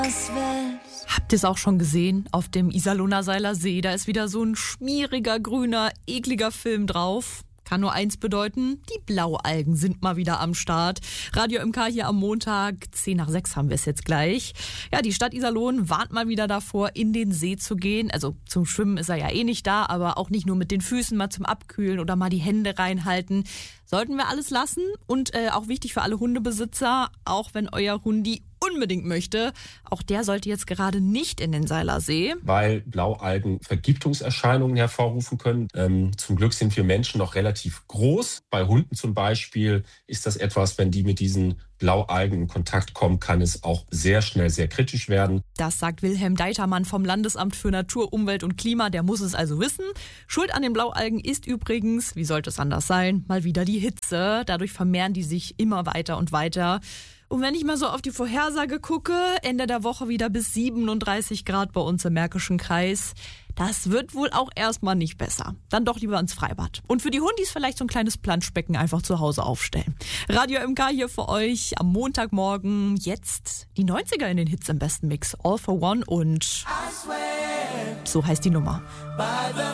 Habt ihr es auch schon gesehen? Auf dem Iserlohner Seiler See, da ist wieder so ein schmieriger, grüner, ekliger Film drauf. Kann nur eins bedeuten, die Blaualgen sind mal wieder am Start. Radio MK hier am Montag, 5:10 haben wir es jetzt gleich. Ja, die Stadt Iserlohn warnt mal wieder davor, in den See zu gehen. Also zum Schwimmen ist er ja eh nicht da, aber auch nicht nur mit den Füßen, mal zum Abkühlen oder mal die Hände reinhalten. Sollten wir alles lassen und auch wichtig für alle Hundebesitzer, auch wenn euer Hundi unbedingt möchte, auch der sollte jetzt gerade nicht in den Seiler See. Weil Blaualgen Vergiftungserscheinungen hervorrufen können. Zum Glück sind wir Menschen noch relativ groß. Bei Hunden zum Beispiel ist das etwas, wenn die mit diesen Blaualgen in Kontakt kommen, kann es auch sehr schnell sehr kritisch werden. Das sagt Wilhelm Deitermann vom Landesamt für Natur, Umwelt und Klima. Der muss es also wissen. Schuld an den Blaualgen ist übrigens, wie sollte es anders sein, mal wieder die Hitze. Dadurch vermehren die sich immer weiter und weiter. Und wenn ich mal so auf die Vorhersage gucke, Ende der Woche wieder bis 37 Grad bei uns im Märkischen Kreis. Das wird wohl auch erstmal nicht besser. Dann doch lieber ins Freibad. Und für die Hundis vielleicht so ein kleines Planschbecken einfach zu Hause aufstellen. Radio MK hier für euch am Montagmorgen. Jetzt die 90er in den Hits im besten Mix. All for One und so heißt die Nummer.